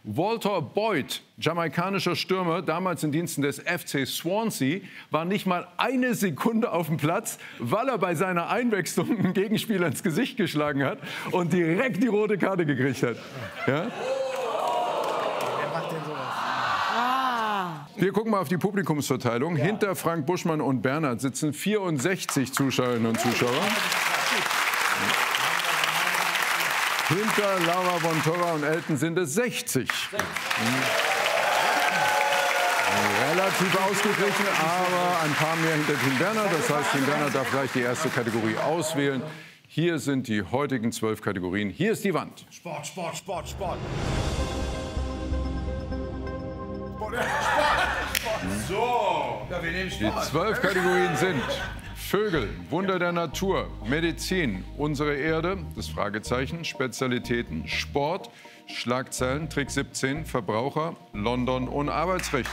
Walter Boyd, jamaikanischer Stürmer, damals in Diensten des FC Swansea, war nicht mal eine Sekunde auf dem Platz, weil er bei seiner Einwechslung einen Gegenspieler ins Gesicht geschlagen hat und direkt die rote Karte gekriegt hat. Ja? Wer macht denn sowas? Wir gucken mal auf die Publikumsverteilung. Ja. Hinter Frank Buschmann und Bernhard sitzen 64 Zuschauerinnen und Zuschauer. Hinter Laura von Torra und Elton sind es 60. Relativ ausgeglichen, aber ein paar mehr hinter Team Bernhard. Das heißt, Team Bernhard darf gleich die erste Kategorie auswählen. Hier sind die heutigen 12 Kategorien. Hier ist die Wand. Sport, Sport, Sport, Sport. So. Ja, wir nehmen Sport. Die 12 Kategorien sind Vögel, Wunder der Natur, Medizin, unsere Erde, das Fragezeichen, Spezialitäten, Sport, Schlagzeilen, Trick 17, Verbraucher, London und Arbeitsrecht.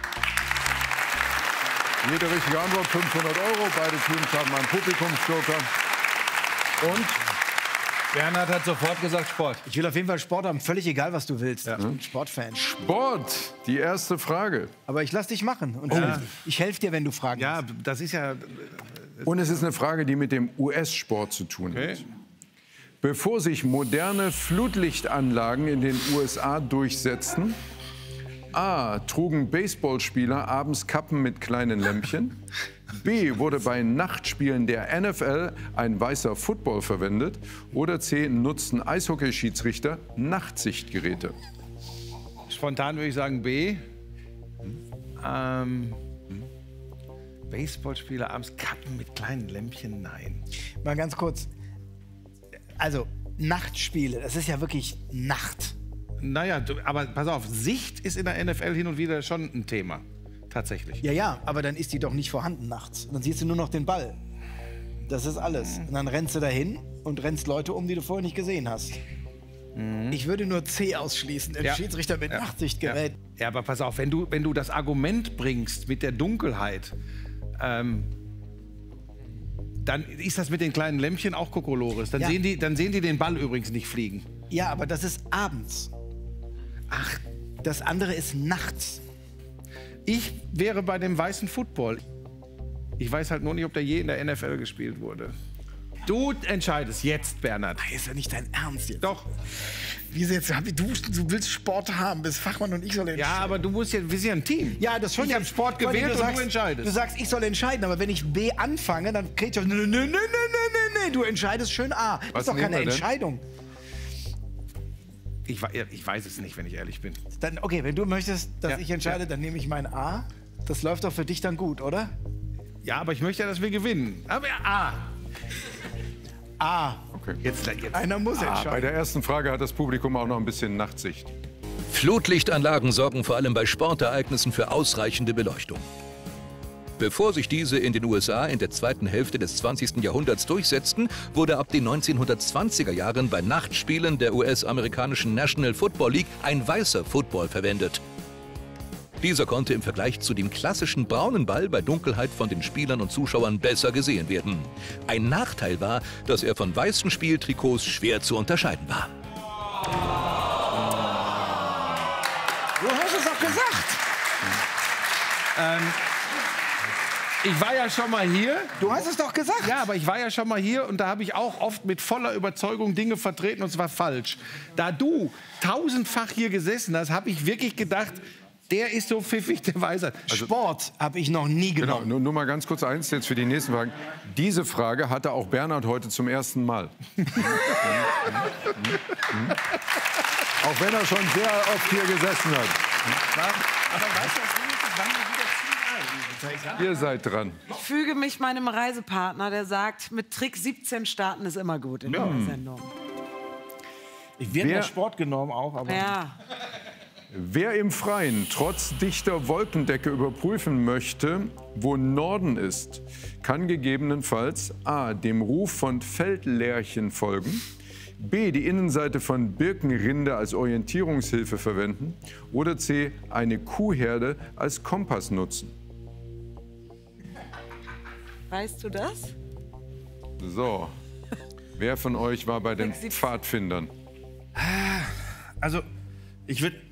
Jede richtige Antwort 500 €. Beide Teams haben einen Publikumsjoker. Und Bernhard hat sofort gesagt Sport. Ich will auf jeden Fall Sport haben, völlig egal, was du willst. Ich bin Sportfan. Sport, die erste Frage. Aber ich lass dich machen. Und ich helfe dir, wenn du Fragen hast. Ja, das ist ja... Und es ist eine Frage, die mit dem US-Sport zu tun hat. Bevor sich moderne Flutlichtanlagen in den USA durchsetzten, A. trugen Baseballspieler abends Kappen mit kleinen Lämpchen, B. wurde bei Nachtspielen der NFL ein weißer Football verwendet oder C. nutzten Eishockeyschiedsrichter Nachtsichtgeräte. Spontan würde ich sagen B. Baseballspieler abends Kappen mit kleinen Lämpchen, nein. Mal ganz kurz. Also, Nachtspiele, das ist ja wirklich Nacht. Naja, aber pass auf, Sicht ist in der NFL hin und wieder schon ein Thema. Tatsächlich. Ja, ja, aber dann ist die doch nicht vorhanden nachts. Und dann siehst du nur noch den Ball. Das ist alles. Und dann rennst du dahin und rennst Leute um, die du vorher nicht gesehen hast. Ich würde nur C ausschließen, den Schiedsrichter mit Nachtsichtgerät. Ja, aber pass auf, wenn du das Argument bringst mit der Dunkelheit, dann ist das mit den kleinen Lämpchen auch Kokolores. Dann sehen die den Ball übrigens nicht fliegen. Ja, aber das ist abends. Ach, das andere ist nachts. Ich wäre bei dem weißen Football. Ich weiß halt nur nicht, ob der je in der NFL gespielt wurde. Du entscheidest jetzt, Bernhard. Das ist ja nicht dein Ernst jetzt. Doch. Wieso jetzt? Du willst Sport haben, bist Fachmann und ich soll entscheiden. Ja, aber du musst ja, wir sind ja ein Team. Ja, das schon. Ich habe Sport gewählt und du entscheidest. Du sagst, ich soll entscheiden, aber wenn ich B anfange, dann krieg ich doch, nee, du entscheidest schön A. Das ist doch keine Entscheidung. Ich weiß es nicht, wenn ich ehrlich bin. Dann, okay, wenn du möchtest, dass ich entscheide, dann nehme ich mein A. Das läuft doch für dich dann gut, oder? Ja, aber ich möchte ja, dass wir gewinnen. Aber A. A. Okay. Jetzt. Einer muss entscheiden. Bei der ersten Frage hat das Publikum auch noch ein bisschen Nachtsicht. Flutlichtanlagen sorgen vor allem bei Sportereignissen für ausreichende Beleuchtung. Bevor sich diese in den USA in der zweiten Hälfte des 20. Jahrhunderts durchsetzten, wurde ab den 1920er Jahren bei Nachtspielen der US-amerikanischen National Football League ein weißer Football verwendet. Dieser konnte im Vergleich zu dem klassischen braunen Ball bei Dunkelheit von den Spielern und Zuschauern besser gesehen werden. Ein Nachteil war, dass er von weißen Spieltrikots schwer zu unterscheiden war. Du hast es doch gesagt. Ich war ja schon mal hier. Du hast es doch gesagt. Ja, aber ich war ja schon mal hier und da habe ich auch oft mit voller Überzeugung Dinge vertreten und es war falsch. Da du tausendfach hier gesessen hast, habe ich wirklich gedacht, der ist so pfiffig, der weiß er. Also, Sport habe ich noch nie genommen. Genau, nur mal ganz kurz eins jetzt für die nächsten Fragen. Diese Frage hatte auch Bernhard heute zum ersten Mal. Auch wenn er schon sehr oft hier gesessen hat. Aber weißt du, wann wir wieder ziehen? Ihr seid dran. Ich füge mich meinem Reisepartner, der sagt, mit Trick 17 starten ist immer gut in der Sendung. Ich werde mehr Sport genommen auch, aber... Ja. Wer im Freien trotz dichter Wolkendecke überprüfen möchte, wo Norden ist, kann gegebenenfalls A. dem Ruf von Feldlerchen folgen, B. die Innenseite von Birkenrinde als Orientierungshilfe verwenden oder C. eine Kuhherde als Kompass nutzen. Weißt du das? So, wer von euch war bei den Pfadfindern? Also, ich würde